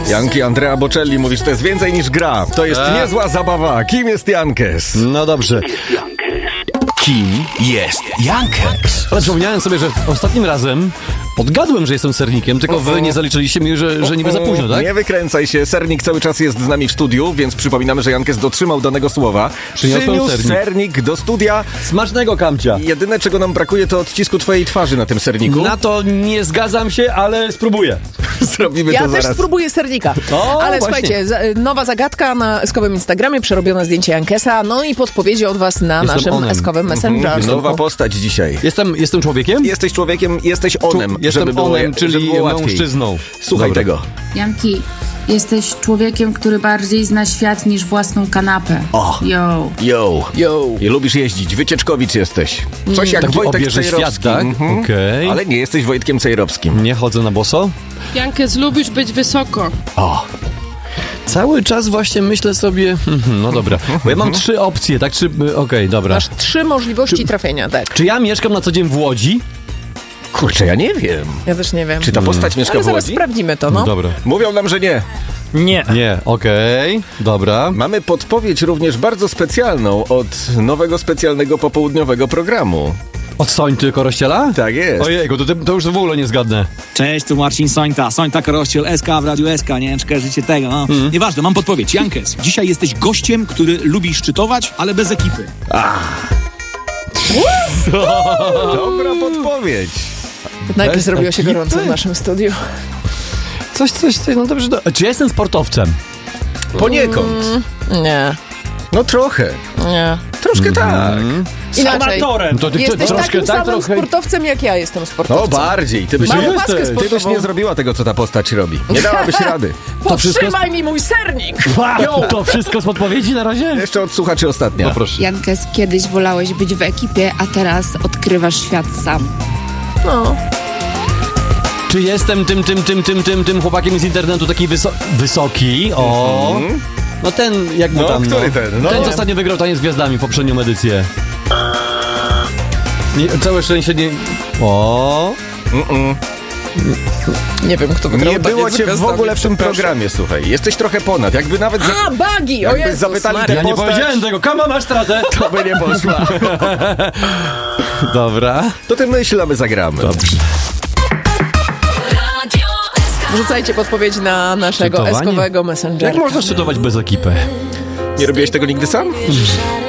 Janki Andrea Bocelli mówisz, to jest więcej niż gra. To jest niezła zabawa. Kim jest Jankes? No dobrze. Kim jest Jankes? Ale przypomniałem sobie, że ostatnim razem odgadłem, że jestem sernikiem, tylko wy nie zaliczyliście mi, że niby za późno, tak? Nie wykręcaj się, sernik cały czas jest z nami w studiu, więc przypominamy, że Jankes dotrzymał danego słowa. Przyniósł sernik do studia. Smacznego, Kamcia. Jedyne, czego nam brakuje, to odcisku twojej twarzy na tym serniku. Na to nie zgadzam się, ale spróbuję. Zrobimy ja to też zaraz. spróbuję sernika. właśnie. Ale słuchajcie, nowa zagadka na eskowym Instagramie, przerobione zdjęcie Jankesa, no i podpowiedzi od was na Jestem naszym onem. eskowym Messengerze. Nowa postać dzisiaj. Jestem człowiekiem? Jesteś człowiekiem, jesteś onem. Jestem żeby było, onem, żeby czyli było łatwiej. mężczyzną. Słuchaj Dobra. tego. Janki, jesteś człowiekiem, który bardziej zna świat niż własną kanapę. O. Yo. Yo. I lubisz jeździć. Wycieczkowicz jesteś. Coś jak Taki Wojtek obierze Cejrowski. świat, tak? Okej. Ale nie jesteś Wojtkiem Cejrowskim. Nie chodzę na boso? Jankes, lubisz być wysoko. O. Cały czas właśnie myślę sobie, no dobra, bo ja mam 3 opcje, tak? Okej, dobra. Masz 3 możliwości trafienia, tak. Czy ja mieszkam na co dzień w Łodzi? Kurczę, ja nie wiem. Ja też nie wiem. Czy ta postać mieszka Ale w zaraz Łodzi? sprawdzimy to, no. Dobra. Mówią nam, że nie. Nie, okej, dobra. Mamy podpowiedź również bardzo specjalną od nowego specjalnego popołudniowego programu. Od Sońty Korościela? Tak jest. Ojejku, to już w ogóle nie zgadnę. Cześć, tu Marcin Sońta Korościel, SK w Radiu SK, nie wiem, czy kojarzycie tego, no. Nieważne, mam podpowiedź. Jankes, dzisiaj jesteś gościem, który lubi szczytować, ale bez ekipy. Dobra podpowiedź. Najpierw Bez zrobiło się ekipy? gorąco w naszym studiu. Coś, no dobrze. Czy ja jestem sportowcem? Poniekąd. Nie, No trochę. nie. Troszkę tak. Inaczej. No to ty Jesteś troszkę takim tak, samym trochę... sportowcem, jak ja jestem sportowcem. No bardziej. Ty byś, Mam nie, opaskę ty byś sportową. nie zrobiła tego, co ta postać robi. Nie dałabyś rady. Powstrzymaj mi mój sernik! To wszystko z podpowiedzi na razie? Jeszcze od słuchaczy ostatnia. No proszę. Jankes, kiedyś wolałeś być w ekipie, a teraz odkrywasz świat sam. No. Czy jestem tym chłopakiem z internetu taki wysoki? O! No ten, jak mu No, tam, który ten? No. Ten, co ostatnio wygrał Taniec z Gwiazdami, poprzednią edycję. Całe szczęście nie... O! Nie wiem, kto wygrał. Nie było Taniec z cię w Gwiazdami, ogóle w tym przepraszam. programie, słuchaj. Jesteś trochę ponad. Jakby nawet... A, Bagi! O Jakby Jezus zapytali Maria. tę Ja nie postać, powiedziałem tego, kama masz stratę! to by nie poszła. Dobra. To ty myśl, a my zagramy. Dobrze. Wrzucajcie podpowiedź na naszego Szczytowanie? eskowego Jak Messengera. można szczytować bez ekipy? Nie robiłeś tego nigdy sam?